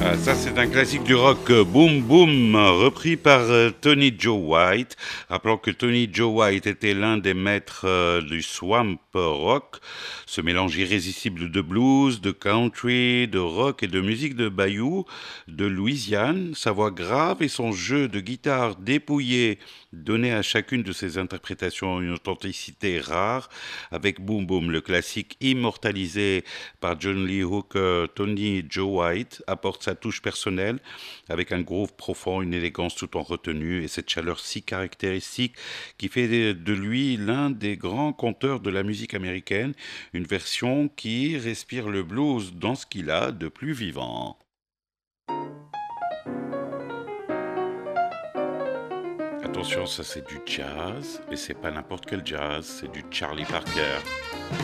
Ah, ça, c'est un classique du rock, Boom Boom, repris par Tony Joe White. Rappelons que Tony Joe White était l'un des maîtres du swamp rock, ce mélange irrésistible de blues, de country, de rock et de musique de bayou de Louisiane. Sa voix grave et son jeu de guitare dépouillé donnaient à chacune de ses interprétations une authenticité rare. Avec Boom Boom, le classique immortalisé par John Lee Hooker, Tony Joe White apporte sa touche personnelle avec un groove profond, une élégance tout en retenue et cette chaleur si caractéristique qui fait de lui l'un des grands conteurs de la musique américaine, une version qui respire le blues dans ce qu'il a de plus vivant. Attention, ça c'est du jazz, et c'est pas n'importe quel jazz, c'est du Charlie Parker.